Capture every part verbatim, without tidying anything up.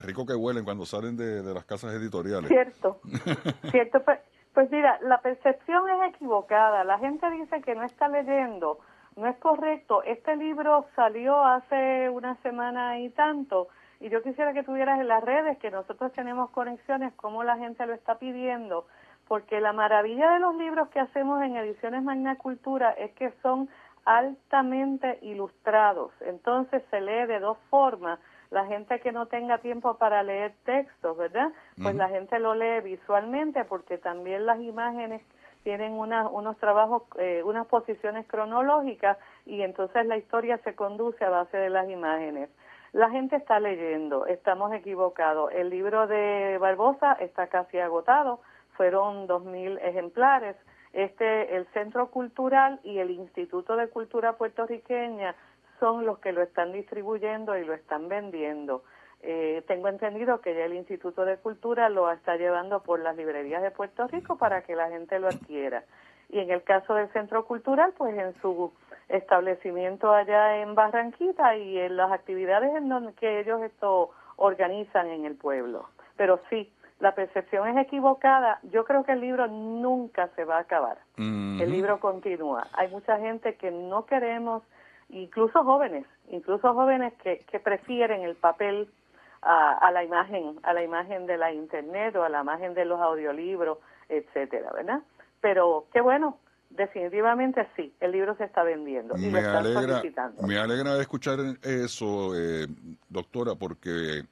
rico que huelen cuando salen de, de las casas editoriales. Cierto, cierto. Pues, pues mira, la percepción es equivocada. La gente dice que no está leyendo. No es correcto. Este libro salió hace una semana y tanto, y yo quisiera que tuvieras en las redes que nosotros tenemos conexiones, cómo la gente lo está pidiendo, porque la maravilla de los libros que hacemos en Ediciones Magna Cultura es que son altamente ilustrados. Entonces se lee de dos formas. La gente que no tenga tiempo para leer textos, ¿verdad? Pues Uh-huh. la gente lo lee visualmente, porque también las imágenes tienen una, unos trabajos, eh, unas posiciones cronológicas, y entonces la historia se conduce a base de las imágenes. La gente está leyendo, estamos equivocados. El libro de Barbosa está casi agotado, fueron dos mil ejemplares. Este, el Centro Cultural y el Instituto de Cultura Puertorriqueña son los que lo están distribuyendo y lo están vendiendo. Eh, tengo entendido que ya el Instituto de Cultura lo está llevando por las librerías de Puerto Rico para que la gente lo adquiera. Y en el caso del Centro Cultural, pues en su establecimiento allá en Barranquita y en las actividades en donde que ellos esto organizan en el pueblo. Pero sí, la percepción es equivocada. Yo creo que el libro nunca se va a acabar. Uh-huh. El libro continúa. Hay mucha gente que no queremos, incluso jóvenes, incluso jóvenes que, que prefieren el papel a, a la imagen, a la imagen de la internet o a la imagen de los audiolibros, etcétera, ¿verdad? Pero qué bueno, definitivamente sí, el libro se está vendiendo y lo Me están alegra, solicitando. me alegra escuchar eso, eh, doctora, porque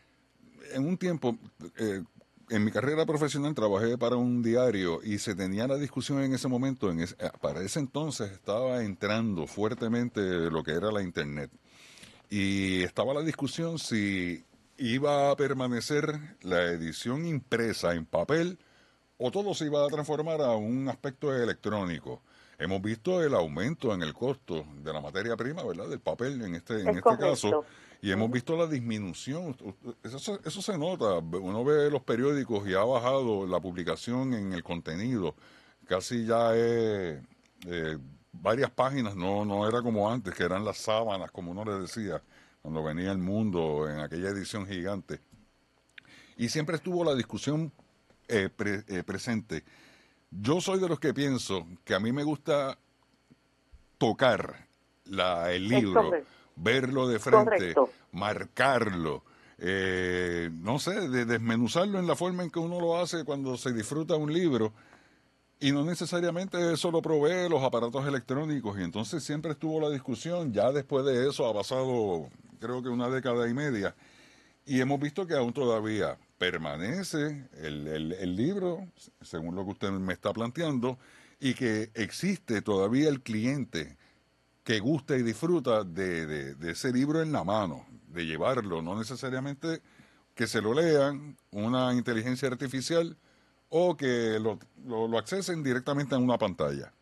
en un tiempo, eh, en mi carrera profesional trabajé para un diario y se tenía la discusión en ese momento, en ese, para ese entonces estaba entrando fuertemente lo que era la internet. Y estaba la discusión si iba a permanecer la edición impresa en papel o todo se iba a transformar a un aspecto electrónico. Hemos visto el aumento en el costo de la materia prima, ¿verdad? Del papel en este, en Es este caso, correcto. y hemos Uh-huh. visto la disminución. Eso, eso se nota. Uno ve los periódicos y ha bajado la publicación en el contenido. Casi ya es eh, varias páginas, no, no era como antes, que eran las sábanas, como uno le decía, cuando venía El Mundo en aquella edición gigante. Y siempre estuvo la discusión eh, pre, eh, presente. Yo soy de los que pienso que a mí me gusta tocar la, el Es libro, correcto. verlo de frente, Correcto. marcarlo, eh, no sé, de desmenuzarlo en la forma en que uno lo hace cuando se disfruta un libro, y no necesariamente eso lo provee los aparatos electrónicos. Y entonces siempre estuvo la discusión. Ya después de eso ha pasado, creo que una década y media, y hemos visto que aún todavía permanece el, el, el libro, según lo que usted me está planteando, y que existe todavía el cliente que gusta y disfruta de, de, de ese libro en la mano, de llevarlo, no necesariamente que se lo lean una inteligencia artificial o que lo, lo, lo accesen directamente en una pantalla.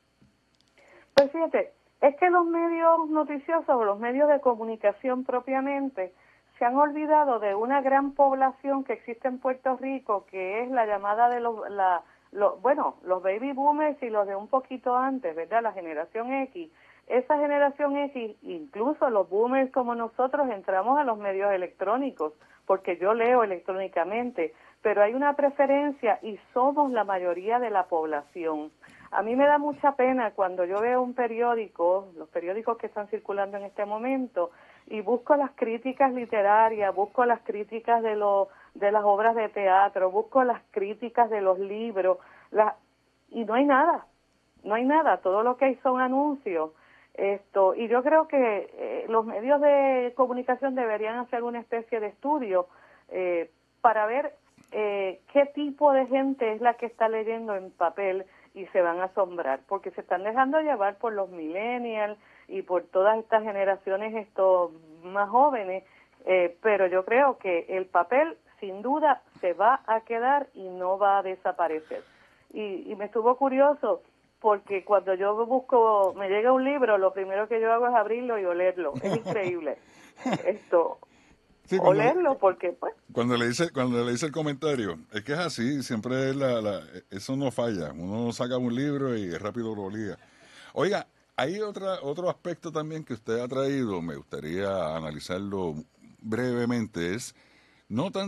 Pues fíjate, es que los medios noticiosos o los medios de comunicación propiamente se han olvidado de una gran población que existe en Puerto Rico, que es la llamada de los, la, los, bueno, los baby boomers y los de un poquito antes, ¿verdad? La generación X. Esa generación X, incluso los boomers como nosotros, entramos a los medios electrónicos, porque yo leo electrónicamente, pero hay una preferencia y somos la mayoría de la población. A mí me da mucha pena cuando yo veo un periódico, los periódicos que están circulando en este momento, y busco las críticas literarias, busco las críticas de, lo, de las obras de teatro, busco las críticas de los libros, la, y no hay nada, no hay nada, todo lo que hay son anuncios. Esto, y yo creo que eh, los medios de comunicación deberían hacer una especie de estudio eh, para ver eh, qué tipo de gente es la que está leyendo en papel, y se van a asombrar, porque se están dejando llevar por los millennials y por todas estas generaciones estos más jóvenes, eh, pero yo creo que el papel sin duda se va a quedar y no va a desaparecer. Y, y me estuvo curioso, porque cuando yo busco, me llega un libro, lo primero que yo hago es abrirlo y olerlo. Es increíble esto, Sí, cuando le, olerlo, porque pues... cuando le dice cuando le dice el comentario, es que es así, siempre es la, la, eso no falla. Uno saca un libro y rápido lo olía. Oiga, hay otra otro aspecto también que usted ha traído, me gustaría analizarlo brevemente, es no tan